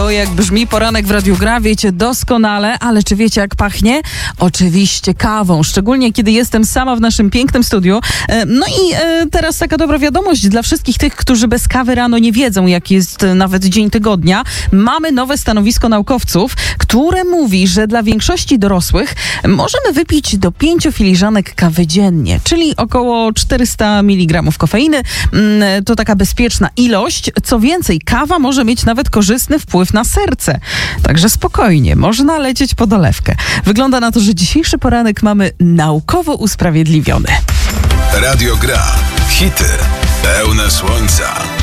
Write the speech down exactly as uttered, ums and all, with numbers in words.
To jak brzmi poranek w Radiu Gra, wiecie doskonale, ale czy wiecie jak pachnie? Oczywiście kawą, szczególnie kiedy jestem sama w naszym pięknym studiu. No i teraz taka dobra wiadomość dla wszystkich tych, którzy bez kawy rano nie wiedzą, jaki jest nawet dzień tygodnia. Mamy nowe stanowisko naukowców, które mówi, że dla większości dorosłych możemy wypić do pięciu filiżanek kawy dziennie, czyli około czterysta miligramów kofeiny. To taka bezpieczna ilość. Co więcej, kawa może mieć nawet korzystny wpływ na serce. Także spokojnie, można lecieć po dolewkę. Wygląda na to, że dzisiejszy poranek mamy naukowo usprawiedliwiony. Radio Gra. Hity pełne słońca.